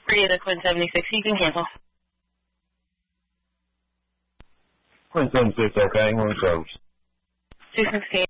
the Quinn 76, you can cancel. Quinn 76, okay, English service. 216.